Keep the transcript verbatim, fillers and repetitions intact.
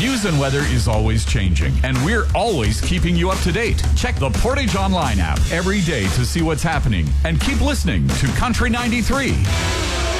News and weather is always changing, and we're always keeping you up to date. Check the Portage Online app every day to see what's happening, and keep listening to Country ninety-three.